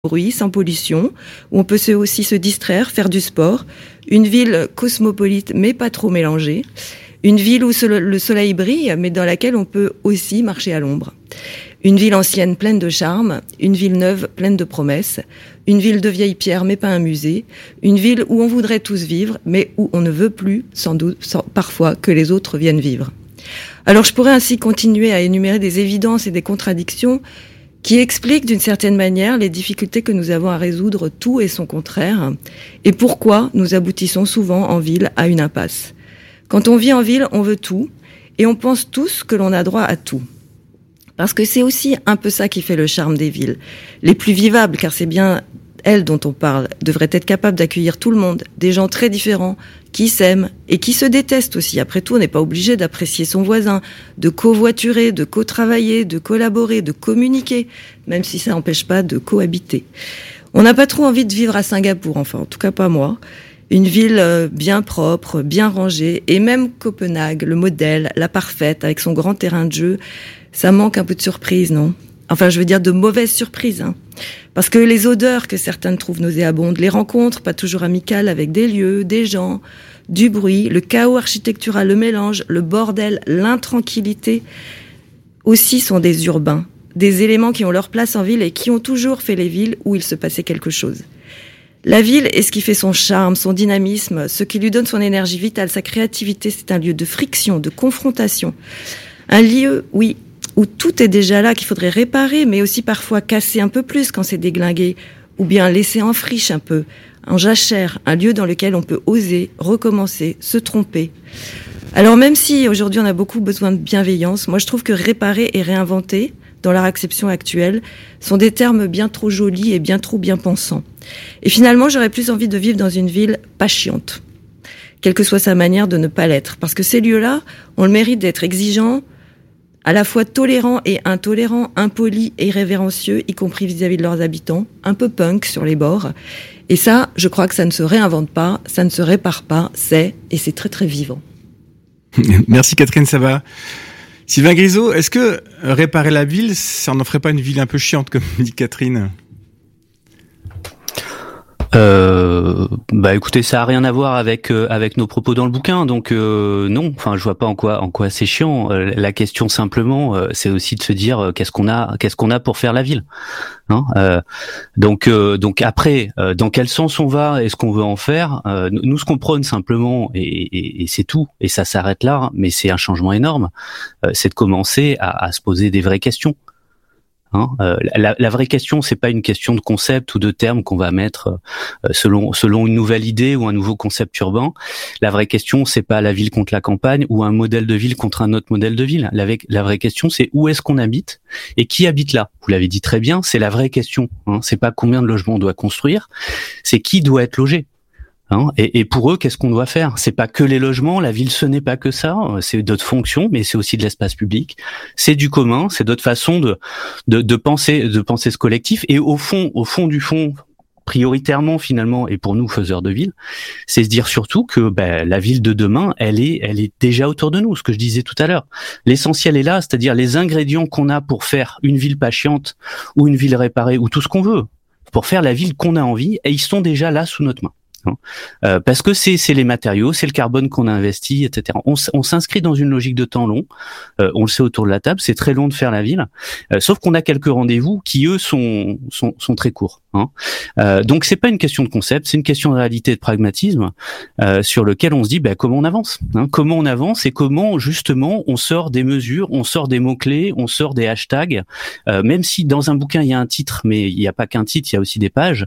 bruit, sans pollution, où on peut aussi se distraire, faire du sport. Une ville cosmopolite, mais pas trop mélangée. Une ville où le soleil brille, mais dans laquelle on peut aussi marcher à l'ombre. Une ville ancienne pleine de charme, une ville neuve pleine de promesses, une ville de vieilles pierres mais pas un musée, une ville où on voudrait tous vivre, mais où on ne veut plus, sans doute, parfois, que les autres viennent vivre. Alors je pourrais ainsi continuer à énumérer des évidences et des contradictions qui expliquent d'une certaine manière les difficultés que nous avons à résoudre tout et son contraire, et pourquoi nous aboutissons souvent en ville à une impasse. Quand on vit en ville, on veut tout, et on pense tous que l'on a droit à tout. Parce que c'est aussi un peu ça qui fait le charme des villes. Les plus vivables, car c'est bien elles dont on parle, devraient être capables d'accueillir tout le monde, des gens très différents, qui s'aiment et qui se détestent aussi. Après tout, on n'est pas obligé d'apprécier son voisin, de covoiturer, de co-travailler, de collaborer, de communiquer, même si ça n'empêche pas de cohabiter. On n'a pas trop envie de vivre à Singapour, enfin, en tout cas pas moi. Une ville bien propre, bien rangée, et même Copenhague, le modèle, la parfaite, avec son grand terrain de jeu, ça manque un peu de surprise, non ? Enfin, je veux dire de mauvaises surprises, hein. Parce que les odeurs que certains trouvent nauséabondes, les rencontres pas toujours amicales avec des lieux, des gens, du bruit, le chaos architectural, le mélange, le bordel, l'intranquillité, aussi sont des urbains, des éléments qui ont leur place en ville et qui ont toujours fait les villes où il se passait quelque chose. La ville est ce qui fait son charme, son dynamisme, ce qui lui donne son énergie vitale, sa créativité. C'est un lieu de friction, de confrontation. Un lieu, oui, où tout est déjà là, qu'il faudrait réparer, mais aussi parfois casser un peu plus quand c'est déglingué, ou bien laisser en friche un peu, en jachère, un lieu dans lequel on peut oser, recommencer, se tromper. Alors même si aujourd'hui on a beaucoup besoin de bienveillance, moi je trouve que réparer et réinventer, dans leur acception actuelle, sont des termes bien trop jolis et bien trop bien pensants. Et finalement, j'aurais plus envie de vivre dans une ville pas chiante, quelle que soit sa manière de ne pas l'être. Parce que ces lieux-là ont le mérite d'être exigeants, à la fois tolérants et intolérants, impolis et irrévérencieux, y compris vis-à-vis de leurs habitants, un peu punk sur les bords. Et ça, je crois que ça ne se réinvente pas, ça ne se répare pas, et c'est très très vivant. Merci Catherine, ça va. Sylvain Grisot, est-ce que réparer la ville, ça n'en ferait pas une ville un peu chiante, comme dit Catherine ? Écoutez, ça a rien à voir avec nos propos dans le bouquin, donc non. Enfin, je vois pas en quoi c'est chiant. La question simplement, c'est aussi de se dire qu'est-ce qu'on a pour faire la ville. Hein, donc après, dans quel sens on va et ce qu'on veut en faire, nous ce qu'on prône simplement et c'est tout, et ça s'arrête là. Mais c'est un changement énorme, c'est de commencer à se poser des vraies questions. Hein, la vraie question, c'est pas une question de concept ou de terme qu'on va mettre selon une nouvelle idée ou un nouveau concept urbain. La vraie question, c'est pas la ville contre la campagne ou un modèle de ville contre un autre modèle de ville. La vraie question, c'est où est-ce qu'on habite et qui habite là. Vous l'avez dit très bien, c'est la vraie question. Hein, c'est pas combien de logements on doit construire, c'est qui doit être logé. Hein, et pour eux, qu'est-ce qu'on doit faire ? C'est pas que les logements, la ville, ce n'est pas que ça. C'est d'autres fonctions, mais c'est aussi de l'espace public. C'est du commun, c'est d'autres façons de penser ce collectif. Et au fond du fond, prioritairement finalement, et pour nous faiseurs de ville, c'est se dire surtout que la ville de demain, elle est déjà autour de nous. Ce que je disais tout à l'heure, l'essentiel est là, c'est-à-dire les ingrédients qu'on a pour faire une ville pas chiante ou une ville réparée ou tout ce qu'on veut pour faire la ville qu'on a envie, et ils sont déjà là sous notre main. Parce que c'est les matériaux, c'est le carbone qu'on a investi, etc. On s'inscrit dans une logique de temps long. On le sait autour de la table, c'est très long de faire la ville. Sauf qu'on a quelques rendez-vous qui eux sont très courts. Hein. Donc c'est pas une question de concept, c'est une question de réalité et de pragmatisme sur lequel on se dit comment on avance. Hein, comment on avance et comment justement on sort des mesures, on sort des mots clés, on sort des hashtags. Même si dans un bouquin il y a un titre, mais il n'y a pas qu'un titre, il y a aussi des pages.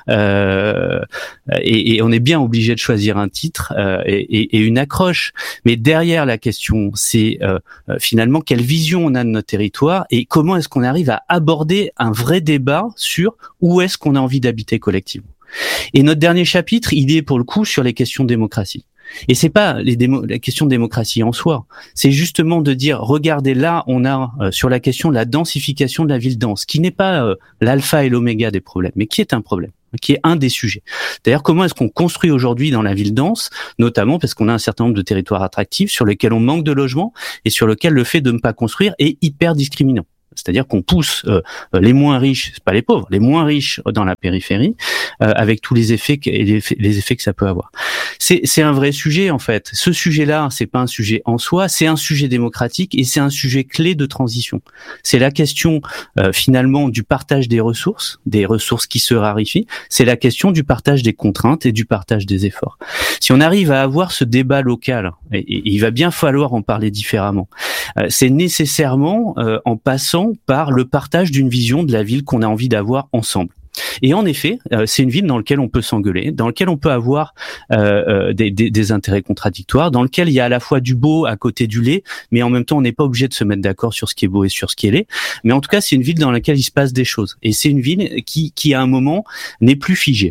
Et on est bien obligé de choisir un titre et une accroche. Mais derrière la question, c'est finalement quelle vision on a de notre territoire et comment est-ce qu'on arrive à aborder un vrai débat sur où est-ce qu'on a envie d'habiter collectivement. Et notre dernier chapitre, il est pour le coup sur les questions de démocratie. Et c'est pas la question de démocratie en soi, c'est justement de dire regardez là on a sur la question de la densification de la ville dense, qui n'est pas l'alpha et l'oméga des problèmes, mais qui est un problème, qui est un des sujets. D'ailleurs, comment est-ce qu'on construit aujourd'hui dans la ville dense, notamment parce qu'on a un certain nombre de territoires attractifs sur lesquels on manque de logements et sur lesquels le fait de ne pas construire est hyper discriminant. c'est-à-dire qu'on pousse les moins riches, c'est pas les pauvres, les moins riches dans la périphérie, avec tous les effets que ça peut avoir. C'est un vrai sujet en fait. Ce sujet-là, c'est pas un sujet en soi, c'est un sujet démocratique et c'est un sujet clé de transition. C'est la question finalement du partage des ressources qui se raréfient. C'est la question du partage des contraintes et du partage des efforts. Si on arrive à avoir ce débat local, et il va bien falloir en parler différemment, c'est nécessairement en passant par le partage d'une vision de la ville qu'on a envie d'avoir ensemble. Et en effet, c'est une ville dans laquelle on peut s'engueuler, dans laquelle on peut avoir des intérêts contradictoires, dans laquelle il y a à la fois du beau à côté du laid, mais en même temps on n'est pas obligé de se mettre d'accord sur ce qui est beau et sur ce qui est laid. Mais en tout cas, c'est une ville dans laquelle il se passe des choses. Et c'est une ville qui à un moment n'est plus figée.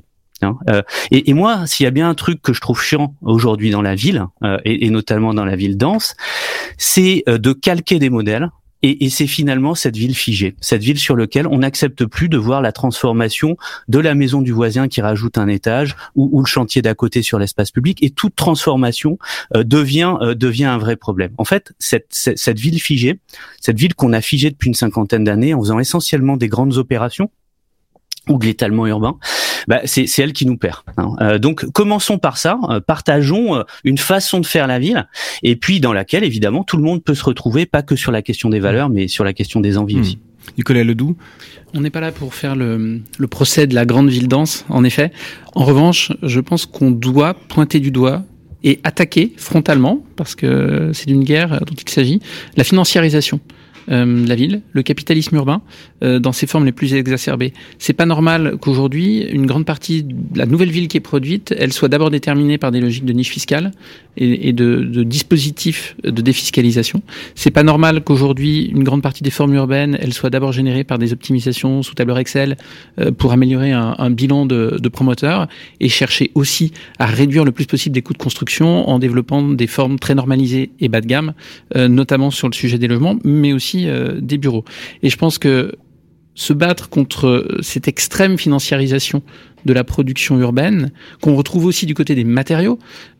Et moi, s'il y a bien un truc que je trouve chiant aujourd'hui dans la ville, et notamment dans la ville dense, c'est de calquer des modèles. Et c'est finalement cette ville figée, cette ville sur laquelle on n'accepte plus de voir la transformation de la maison du voisin qui rajoute un étage ou le chantier d'à côté sur l'espace public. Et toute transformation devient un vrai problème. En fait, cette ville figée, cette ville qu'on a figée depuis une 50aine d'années en faisant essentiellement des grandes opérations ou de l'étalement urbain, c'est elle qui nous perd. Donc commençons par ça, partageons une façon de faire la ville, et puis dans laquelle évidemment tout le monde peut se retrouver, pas que sur la question des valeurs, mais sur la question des envies aussi. Nicolas Ledoux. On n'est pas là pour faire le procès de la grande ville dense, en effet. En revanche, je pense qu'on doit pointer du doigt et attaquer frontalement, parce que c'est d'une guerre dont il s'agit, la financiarisation de la ville, le capitalisme urbain dans ses formes les plus exacerbées. C'est pas normal qu'aujourd'hui une grande partie de la nouvelle ville qui est produite, elle soit d'abord déterminée par des logiques de niche fiscale et de dispositifs de défiscalisation. C'est pas normal qu'aujourd'hui une grande partie des formes urbaines, elles soient d'abord générées par des optimisations sous tableur Excel pour améliorer un bilan de promoteurs et chercher aussi à réduire le plus possible des coûts de construction en développant des formes très normalisées et bas de gamme, notamment sur le sujet des logements, mais aussi des bureaux. Et je pense que se battre contre cette extrême financiarisation de la production urbaine, qu'on retrouve aussi du côté des matériaux.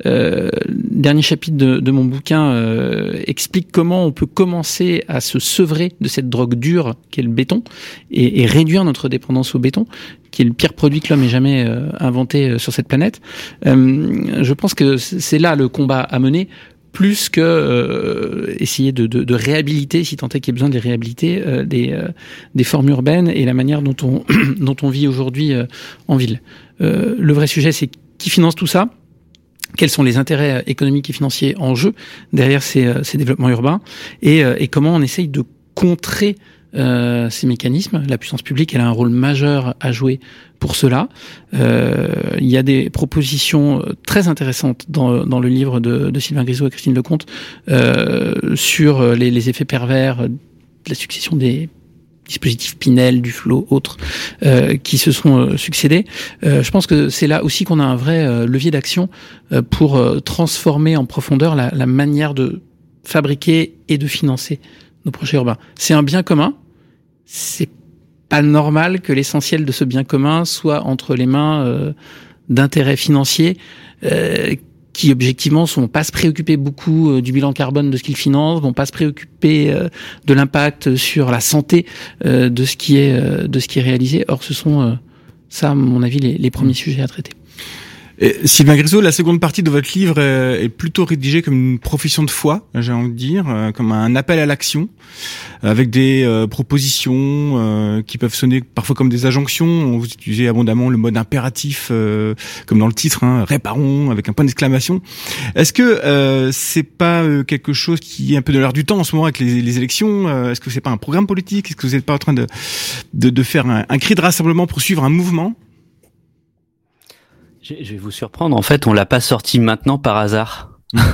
Dernier chapitre de mon bouquin explique comment on peut commencer à se sevrer de cette drogue dure qu'est le béton et réduire notre dépendance au béton, qui est le pire produit que l'homme ait jamais inventé sur cette planète. Je pense que c'est là le combat à mener, plus que essayer de réhabiliter, si tant est qu'il y ait besoin de les réhabiliter, des formes urbaines et la manière dont on vit aujourd'hui en ville. Le vrai sujet, c'est qui finance tout ça ? Quels sont les intérêts économiques et financiers en jeu derrière ces développements urbains et comment on essaye de contrer ces mécanismes. La puissance publique, elle a un rôle majeur à jouer pour cela. Il y a des propositions très intéressantes dans le livre de Sylvain Grisot et Christine Lecomte sur les effets pervers de la succession des dispositifs Pinel, Duflo, autres, qui se sont succédés. Je pense que c'est là aussi qu'on a un vrai levier d'action pour transformer en profondeur la manière de fabriquer et de financer nos projets urbains. C'est un bien commun. C'est pas normal que l'essentiel de ce bien commun soit entre les mains d'intérêts financiers qui objectivement sont pas se préoccuper beaucoup du bilan carbone de ce qu'ils financent, vont pas se préoccuper de l'impact sur la santé de ce qui est réalisé. Or, ce sont ça, à mon avis, les premiers sujets à traiter. Et Sylvain Grisot, la seconde partie de votre livre est plutôt rédigée comme une profession de foi, j'ai envie de dire, comme un appel à l'action, avec des propositions qui peuvent sonner parfois comme des injonctions. Vous utilisez abondamment le mode impératif, comme dans le titre, réparons, avec un point d'exclamation. Est-ce que c'est pas quelque chose qui est un peu de l'air du temps en ce moment avec les élections? Est-ce que c'est pas un programme politique? Est-ce que vous n'êtes pas en train de faire un cri de rassemblement pour suivre un mouvement? Je vais vous surprendre. En fait, on l'a pas sorti maintenant par hasard.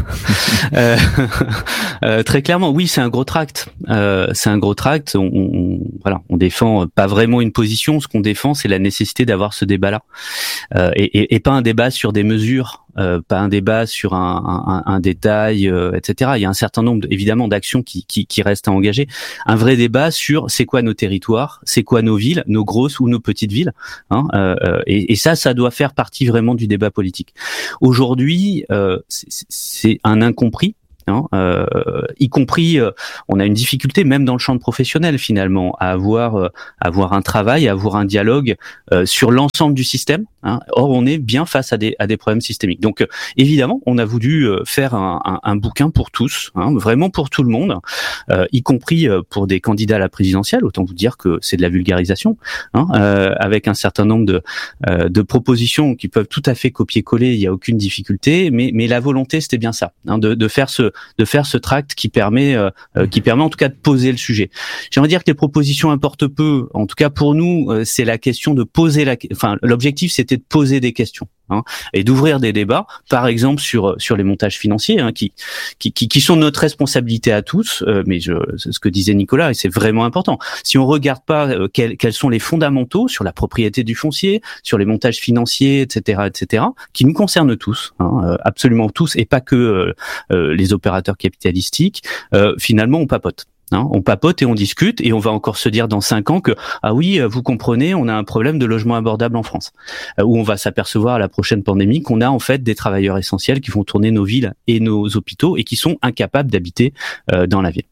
Très clairement, oui, c'est un gros tract. C'est un gros tract. On défend pas vraiment une position. Ce qu'on défend, c'est la nécessité d'avoir ce débat-là, et pas un débat sur des mesures, pas un débat sur un détail, etc. Il y a un certain nombre, évidemment, d'actions qui restent à engager. Un vrai débat sur c'est quoi nos territoires, c'est quoi nos villes, nos grosses ou nos petites villes, et ça doit faire partie vraiment du débat politique. Aujourd'hui, c'est un incompris y compris, on a une difficulté même dans le champ professionnel finalement à avoir un travail, à avoir un dialogue sur l'ensemble du système. Or, on est bien face à des problèmes systémiques. Donc, évidemment, on a voulu faire un bouquin pour tous, vraiment pour tout le monde, y compris pour des candidats à la présidentielle. Autant vous dire que c'est de la vulgarisation, avec un certain nombre de propositions qui peuvent tout à fait copier-coller. Il y a aucune difficulté, mais la volonté, c'était bien ça, de faire ce tract qui permet en tout cas de poser le sujet. J'aimerais dire que les propositions importent peu. En tout cas, pour nous, c'est la question de poser l'objectif, c'était de poser des questions. Et d'ouvrir des débats, par exemple sur les montages financiers, qui sont notre responsabilité à tous. Mais ce que disait Nicolas, et c'est vraiment important. Si on regarde pas quels sont les fondamentaux sur la propriété du foncier, sur les montages financiers, etc., qui nous concernent tous, absolument tous, et pas que les opérateurs capitalistiques. Finalement, on papote. On papote et on discute et on va encore se dire dans 5 ans que vous comprenez, on a un problème de logement abordable en France, où on va s'apercevoir à la prochaine pandémie qu'on a en fait des travailleurs essentiels qui font tourner nos villes et nos hôpitaux et qui sont incapables d'habiter dans la ville.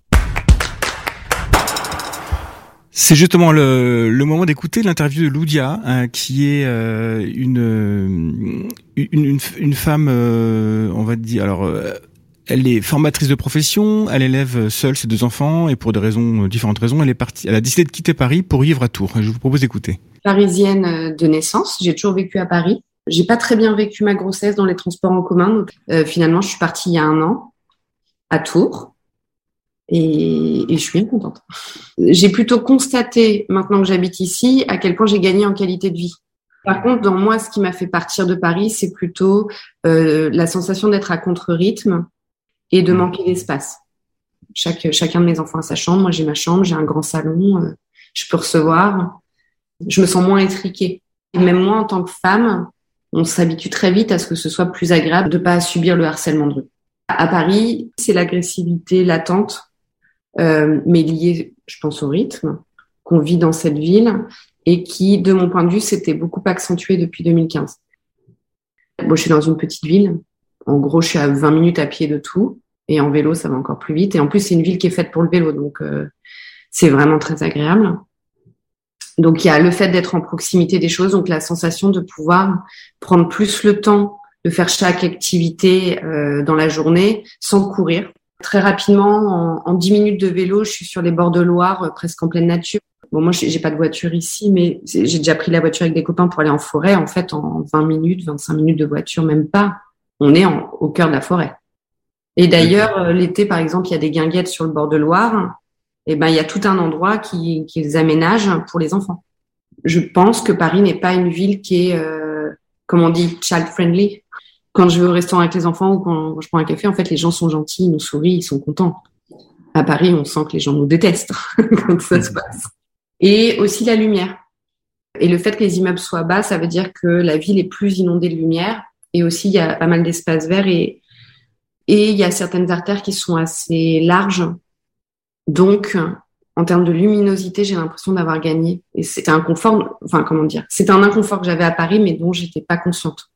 C'est justement le moment d'écouter l'interview de Loudia, qui est une femme, on va dire. Alors, elle est formatrice de profession, elle élève seule ses 2 enfants et pour différentes raisons, elle a décidé de quitter Paris pour vivre à Tours. Je vous propose d'écouter. Parisienne de naissance, j'ai toujours vécu à Paris. J'ai pas très bien vécu ma grossesse dans les transports en commun. Donc, finalement, je suis partie il y a 1 an à Tours et je suis bien contente. J'ai plutôt constaté, maintenant que j'habite ici, à quel point j'ai gagné en qualité de vie. Par contre, dans moi, ce qui m'a fait partir de Paris, c'est plutôt la sensation d'être à contre-rythme et de manquer d'espace. Chacun de mes enfants a sa chambre. Moi, j'ai ma chambre, j'ai un grand salon, je peux recevoir. Je me sens moins étriquée. Et même moi, en tant que femme, on s'habitue très vite à ce que ce soit plus agréable de pas subir le harcèlement de rue. À Paris, c'est l'agressivité latente, mais liée, je pense, au rythme qu'on vit dans cette ville et qui, de mon point de vue, s'était beaucoup accentué depuis 2015. Bon, je suis dans une petite ville. En gros, je suis à 20 minutes à pied de tout. Et en vélo, ça va encore plus vite. Et en plus, c'est une ville qui est faite pour le vélo. Donc, c'est vraiment très agréable. Donc, il y a le fait d'être en proximité des choses. Donc, la sensation de pouvoir prendre plus le temps de faire chaque activité dans la journée sans courir. Très rapidement, en 10 minutes de vélo, je suis sur les bords de Loire, presque en pleine nature. Bon, moi, j'ai pas de voiture ici, mais j'ai déjà pris la voiture avec des copains pour aller en forêt. En fait, en 20 minutes, 25 minutes de voiture, même pas. On est au cœur de la forêt. Et d'ailleurs, l'été, par exemple, il y a des guinguettes sur le bord de Loire. Et il y a tout un endroit qui les aménage pour les enfants. Je pense que Paris n'est pas une ville qui est, comme on dit, child-friendly. Quand je vais au restaurant avec les enfants ou quand je prends un café, en fait, les gens sont gentils, ils nous sourient, ils sont contents. À Paris, on sent que les gens nous détestent quand ça se passe. Et aussi la lumière. Et le fait que les immeubles soient bas, ça veut dire que la ville est plus inondée de lumière. Et aussi, il y a pas mal d'espaces verts et il y a certaines artères qui sont assez larges. Donc, en termes de luminosité, j'ai l'impression d'avoir gagné. Et c'était un confort, c'est un inconfort que j'avais à Paris, mais dont j'étais pas consciente.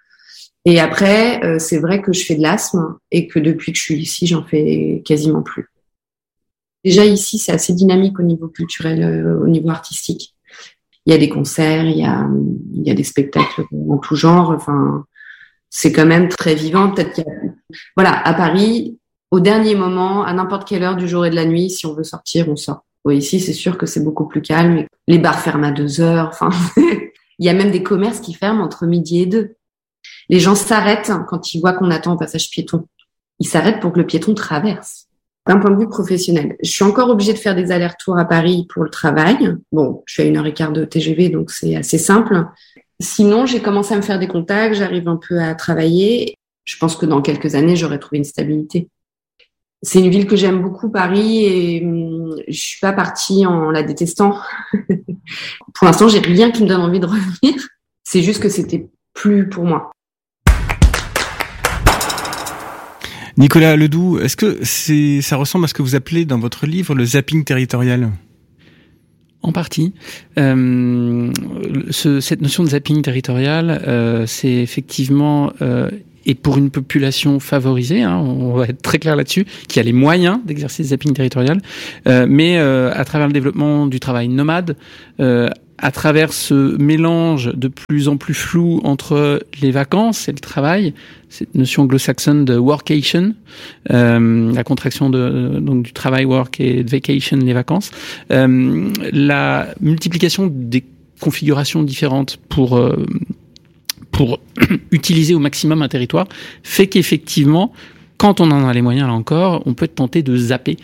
Et après, c'est vrai que je fais de l'asthme et que depuis que je suis ici, j'en fais quasiment plus. Déjà ici, c'est assez dynamique au niveau culturel, au niveau artistique. Il y a des concerts, il y a des spectacles en tout genre. Enfin, c'est quand même très vivant. Peut-être qu'il y a... Voilà, à Paris, au dernier moment, à n'importe quelle heure du jour et de la nuit, si on veut sortir, on sort. Bon, ici, c'est sûr que c'est beaucoup plus calme. Les bars ferment à 2h. Enfin, il y a même des commerces qui ferment entre midi et 2. Les gens s'arrêtent quand ils voient qu'on attend au passage piéton. Ils s'arrêtent pour que le piéton traverse. D'un point de vue professionnel, je suis encore obligée de faire des allers-retours à Paris pour le travail. Bon, je suis à 1h15 de TGV, donc c'est assez simple. Sinon, j'ai commencé à me faire des contacts, j'arrive un peu à travailler. Je pense que dans quelques années, j'aurai trouvé une stabilité. C'est une ville que j'aime beaucoup, Paris, et je suis pas partie en la détestant. Pour l'instant, j'ai rien qui me donne envie de revenir. C'est juste que c'était plus pour moi. Nicolas Ledoux, est-ce que ça ressemble à ce que vous appelez dans votre livre le zapping territorial ? En partie. Cette notion de zapping territorial, c'est effectivement et pour une population favorisée, hein, on va être très clair là-dessus, qui a les moyens d'exercer ce zapping territorial, mais à travers le développement du travail nomade, à travers ce mélange de plus en plus flou entre les vacances et le travail, cette notion anglo-saxonne de workation, la contraction donc du travail work et de vacation les vacances, la multiplication des configurations différentes pour utiliser au maximum un territoire fait qu'effectivement, quand on en a les moyens, là encore, on peut être tenté de zapper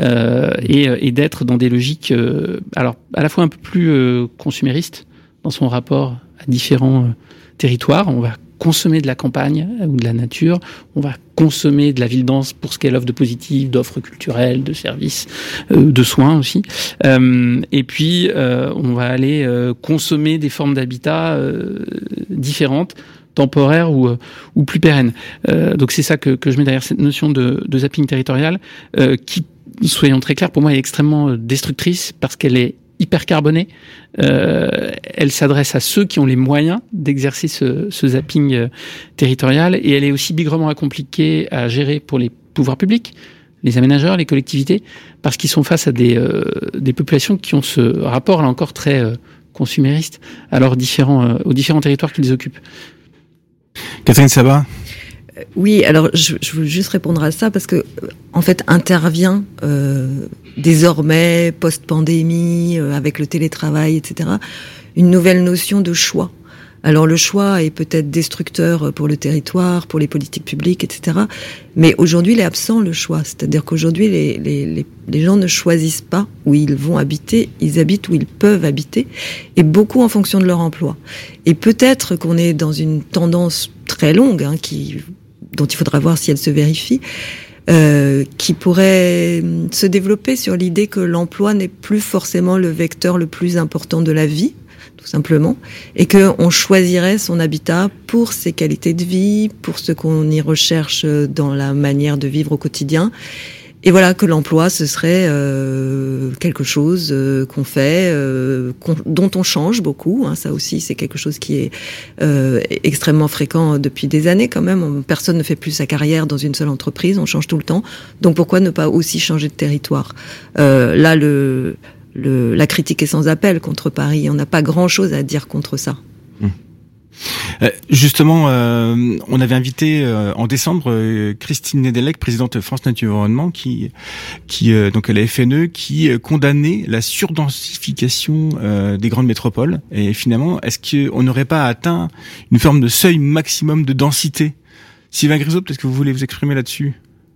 et d'être dans des logiques, alors à la fois un peu plus consuméristes dans son rapport à différents territoires. On va consommer de la campagne ou de la nature, on va consommer de la ville dense pour ce qu'elle offre de positif, d'offres culturelles, de services, de soins aussi. Et puis, on va aller consommer des formes d'habitat différentes, temporaire ou plus pérenne. Donc c'est ça que je mets derrière cette notion de zapping territorial qui, soyons très clairs, pour moi est extrêmement destructrice parce qu'elle est hyper carbonée. Elle s'adresse à ceux qui ont les moyens d'exercer ce zapping territorial et elle est aussi bigrement compliquée à gérer pour les pouvoirs publics, les aménageurs, les collectivités, parce qu'ils sont face à des populations qui ont ce rapport là encore très consumériste aux différents territoires qu'ils occupent. Catherine Sabat. Oui, alors je veux juste répondre à ça parce que en fait intervient désormais post-pandémie avec le télétravail, etc. une nouvelle notion de choix. Alors le choix est peut-être destructeur pour le territoire, pour les politiques publiques, etc. Mais aujourd'hui, il est absent le choix. C'est-à-dire qu'aujourd'hui, les gens ne choisissent pas où ils vont habiter, ils habitent où ils peuvent habiter, et beaucoup en fonction de leur emploi. Et peut-être qu'on est dans une tendance très longue, hein, dont il faudra voir si elle se vérifie, qui pourrait se développer sur l'idée que l'emploi n'est plus forcément le vecteur le plus important de la vie, tout simplement, et qu'on choisirait son habitat pour ses qualités de vie, pour ce qu'on y recherche dans la manière de vivre au quotidien. Et voilà, que l'emploi, ce serait quelque chose qu'on fait, dont on change beaucoup. Hein, ça aussi, c'est quelque chose qui est extrêmement fréquent depuis des années quand même. Personne ne fait plus sa carrière dans une seule entreprise, on change tout le temps. Donc pourquoi ne pas aussi changer de territoire ? Là, la critique est sans appel contre Paris. On n'a pas grand-chose à dire contre ça. Justement, on avait invité en décembre Christine Nedelec, présidente France Nature Environnement, qui donc à la FNE, qui condamnait la surdensification des grandes métropoles. Et finalement, est-ce qu'on n'aurait pas atteint une forme de seuil maximum de densité ? Sylvain Grisot, peut-être que vous voulez vous exprimer là-dessus ?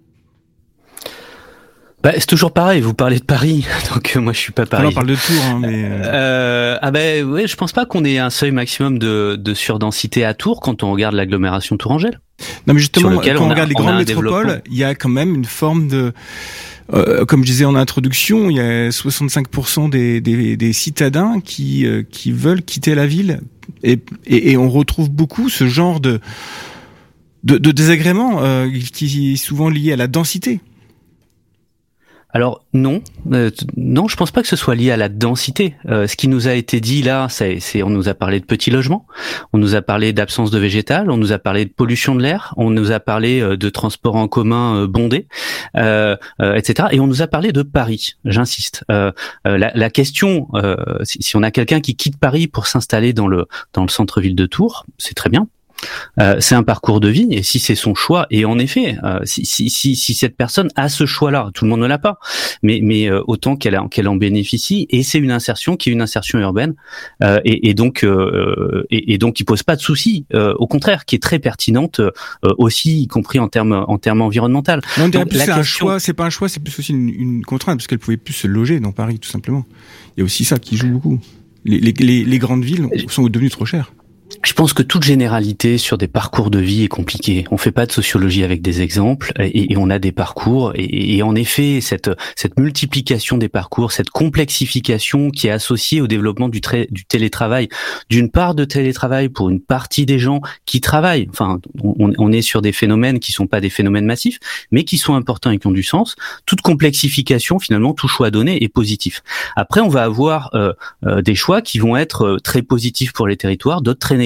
C'est toujours pareil, vous parlez de Paris, donc moi je suis pas Paris. On parle de Tours, hein, mais... ouais, je pense pas qu'on ait un seuil maximum de surdensité à Tours quand on regarde l'agglomération tourangelle. Non, mais justement, quand on regarde les grandes métropoles, il y a quand même une forme de... comme je disais en introduction, il y a 65% des citadins qui veulent quitter la ville, et on retrouve beaucoup ce genre de désagrément qui est souvent lié à la densité. Alors non, je pense pas que ce soit lié à la densité. Ce qui nous a été dit là, c'est on nous a parlé de petits logements, on nous a parlé d'absence de végétal, on nous a parlé de pollution de l'air, on nous a parlé de transports en commun bondés, etc. Et on nous a parlé de Paris. J'insiste. La question, si on a quelqu'un qui quitte Paris pour s'installer dans le centre-ville de Tours, c'est très bien. C'est un parcours de vie, et si c'est son choix, et en effet, si cette personne a ce choix-là, tout le monde ne l'a pas, mais autant qu'elle en bénéficie, et c'est une insertion qui est une insertion urbaine, et donc qui pose pas de soucis, au contraire, qui est très pertinente aussi, y compris en termes environnemental. Non, on dirait plus c'est un choix, c'est pas un choix, c'est plus aussi une contrainte, parce qu'elle pouvait plus se loger dans Paris, tout simplement. Il y a aussi ça qui joue beaucoup. Les grandes villes sont devenues trop chères. Je pense que toute généralité sur des parcours de vie est compliquée. On fait pas de sociologie avec des exemples, et on a des parcours, et en effet, cette multiplication des parcours, cette complexification qui est associée au développement du télétravail, d'une part de télétravail pour une partie des gens qui travaillent. Enfin, on est sur des phénomènes qui sont pas des phénomènes massifs, mais qui sont importants et qui ont du sens. Toute complexification, finalement, tout choix donné est positif. Après, on va avoir des choix qui vont être très positifs pour les territoires, d'autres très négatifs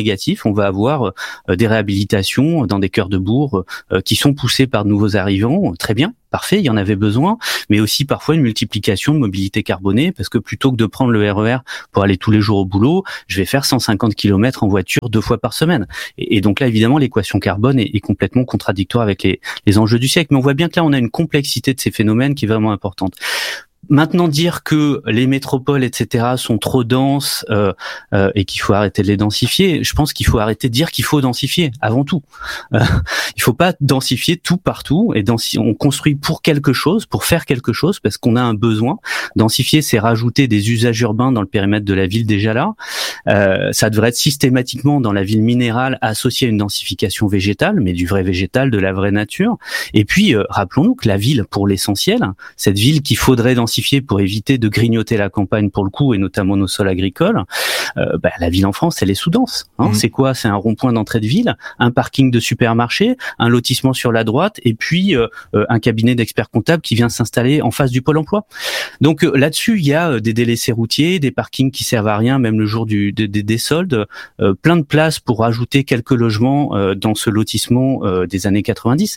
négatif. On va avoir des réhabilitations dans des cœurs de bourg qui sont poussées par de nouveaux arrivants. Très bien. Parfait, il y en avait besoin, mais aussi parfois une multiplication de mobilité carbonée, parce que plutôt que de prendre le RER pour aller tous les jours au boulot, je vais faire 150 km en voiture 2 fois par semaine. Et donc là, évidemment, l'équation carbone est complètement contradictoire avec les enjeux du siècle. Mais on voit bien que là, on a une complexité de ces phénomènes qui est vraiment importante. Maintenant, dire que les métropoles, etc., sont trop denses et qu'il faut arrêter de les densifier, je pense qu'il faut arrêter de dire qu'il faut densifier avant tout. Il faut pas densifier tout partout et on construit pour quelque chose, pour faire quelque chose, parce qu'on a un besoin. Densifier, c'est rajouter des usages urbains dans le périmètre de la ville déjà là. Ça devrait être systématiquement dans la ville minérale associé à une densification végétale, mais du vrai végétal, de la vraie nature. Et puis, rappelons-nous que la ville, pour l'essentiel, cette ville qu'il faudrait densifier pour éviter de grignoter la campagne pour le coup et notamment nos sols agricoles, la ville en France elle est sous-dense. C'est quoi? C'est un rond-point d'entrée de ville, un parking de supermarché, un lotissement sur la droite et puis un cabinet d'experts comptables qui vient s'installer en face du pôle emploi. Donc là-dessus il y a des délaissés routiers, des parkings qui servent à rien même le jour des soldes, plein de places pour ajouter quelques logements dans ce lotissement des années 90.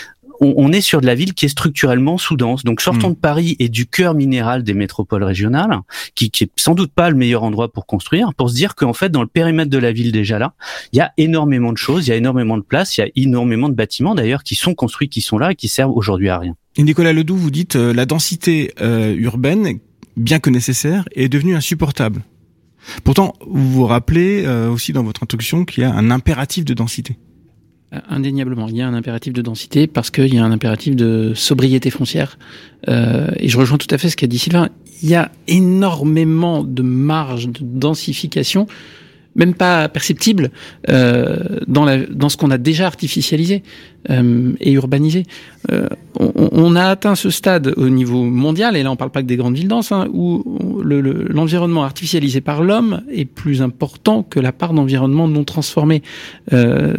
On est sur de la ville qui est structurellement sous-dense. Donc sortons de Paris et du cœur minéral des métropoles régionales, qui est sans doute pas le meilleur endroit pour construire, pour se dire qu'en fait dans le périmètre de la ville déjà là, il y a énormément de choses, il y a énormément de places, il y a énormément de bâtiments d'ailleurs qui sont construits, qui sont là et qui servent aujourd'hui à rien. Et Nicolas Ledoux, vous dites la densité urbaine, bien que nécessaire, est devenue insupportable. Pourtant, vous vous rappelez aussi dans votre introduction qu'il y a un impératif de densité. Indéniablement, il y a un impératif de densité parce qu'il y a un impératif de sobriété foncière. Et je rejoins tout à fait ce qu'a dit Sylvain. Il y a énormément de marge de densification, même pas perceptible, dans ce qu'on a déjà artificialisé et urbanisé. On a atteint ce stade au niveau mondial, et là on parle pas que des grandes villes denses, où l'environnement artificialisé par l'homme est plus important que la part d'environnement non transformé.